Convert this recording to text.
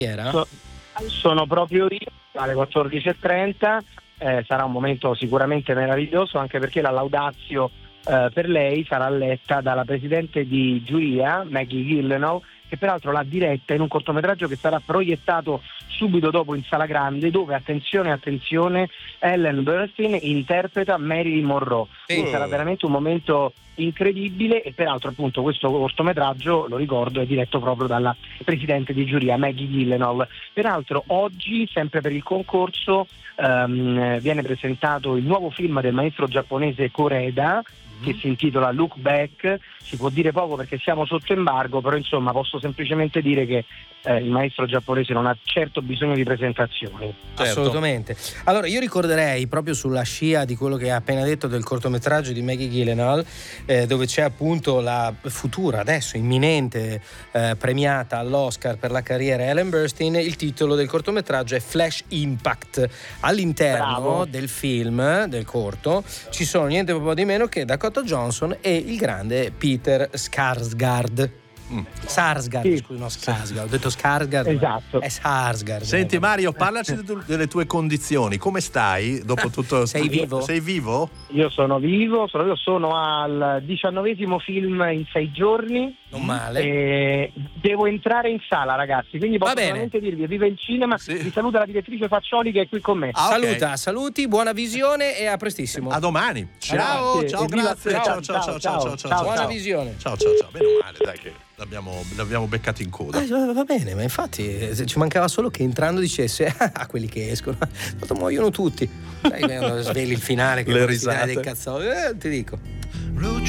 Sono proprio io alle 14:30. Sarà un momento sicuramente meraviglioso, anche perché la laudatio per lei sarà letta dalla presidente di giuria, Maggie Gyllenhaal, che peraltro l'ha diretta in un cortometraggio che sarà proiettato subito dopo in sala grande, dove, attenzione, Ellen Burstyn interpreta Marilyn Monroe. Quindi sarà veramente un momento incredibile, e peraltro appunto questo cortometraggio, lo ricordo, è diretto proprio dalla presidente di giuria Maggie Gyllenhaal. Peraltro oggi, sempre per il concorso, viene presentato il nuovo film del maestro giapponese Koreda, che si intitola Look Back. Si può dire poco perché siamo sotto embargo, però insomma posso semplicemente dire che il maestro giapponese non ha certo bisogno di presentazioni. Assolutamente. Allora io ricorderei, proprio sulla scia di quello che ha appena detto del cortometraggio di Maggie Gyllenhaal, dove c'è appunto la futura, adesso imminente, premiata all'Oscar per la carriera Ellen Burstyn. Il titolo del cortometraggio è Flash Impact. All'interno del film, del corto, ci sono niente po' di meno che Dakota Johnson e il grande Peter Skarsgård. Sarsgaard, sì. Scusi, no, Skarsgård, ho detto Skarsgård, esatto. È Sarsgaard. Senti Mario, parlaci delle tue condizioni, come stai dopo tutto? Sei vivo? Sei vivo? Io sono vivo, sono al 19° film in 6 giorni. Non male. E devo entrare in sala, ragazzi, quindi posso solamente dirvi viva il cinema. Sì. Vi saluta la direttrice Faccioli che è qui con me. Saluti, buona visione e a prestissimo. A domani. Ciao, grazie. Ciao. Buona visione. Ciao. Meno male, dai, che l'abbiamo beccato in coda. Va bene, ma infatti ci mancava solo che entrando dicesse a quelli che escono, muoiono tutti. Sveli il finale, che le risate dei cazzoli, ti dico.